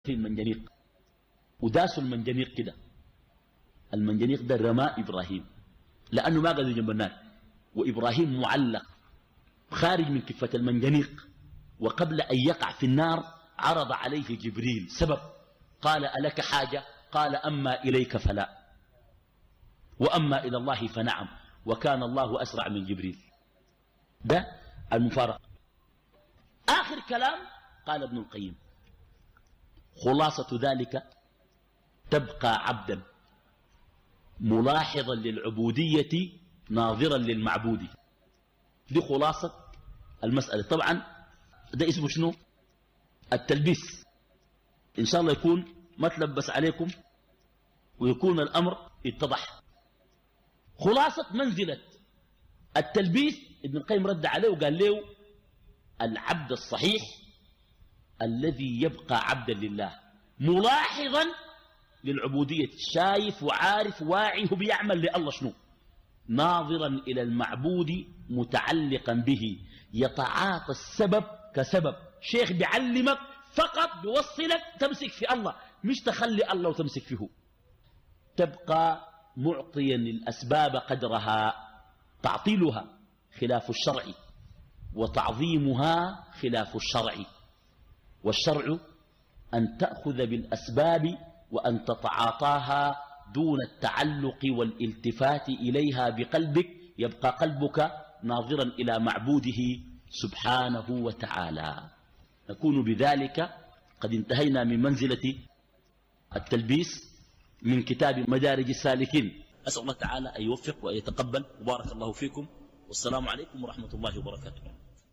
في المنجنيق وداسوا المنجنيق كده. المنجنيق ده رماء إبراهيم لأنه ما قدر جنب النار، وإبراهيم معلق خارج من كفة المنجنيق، وقبل أن يقع في النار عرض عليه جبريل سبب، قال ألك حاجة؟ قال أما إليك فلا، وأما إلى الله فنعم، وكان الله أسرع من جبريل. ده المفارقة. آخر كلام قال ابن القيم: خلاصة ذلك تبقى عبدا ملاحظا للعبودية ناظرا للمعبود. دي خلاصة المسألة. طبعا ده اسمه شنو؟ التلبيس. إن شاء الله يكون ما تلبس عليكم ويكون الأمر اتضح. خلاصة منزلة التلبيس ابن القيم رد عليه وقال له: العبد الصحيح الذي يبقى عبدا لله ملاحظا للعبودية، شايف وعارف واعي هو بيعمل لله شنو، ناظرا إلى المعبود متعلقا به، يتعاطى السبب كسبب. شيخ بيعلمك فقط بيوصلك تمسك في الله، مش تخلي الله وتمسك فيه. تبقى معطيا للأسباب قدرها، تعطيلها خلاف الشرع وتعظيمها خلاف الشرع. والشرع أن تأخذ بالأسباب وأن تتعاطاها دون التعلق والالتفات إليها بقلبك، يبقى قلبك ناظرا إلى معبوده سبحانه وتعالى. نكون بذلك قد انتهينا من منزلة التلبيس من كتاب مدارج السالكين. أسأل الله تعالى أن يوفق وأن يتقبل، وبارك الله فيكم، والسلام عليكم ورحمة الله وبركاته.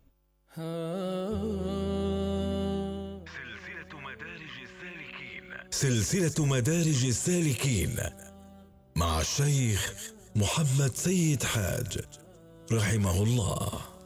سلسلة مدارج السالكين مع الشيخ محمد سيد حاج رحمه الله.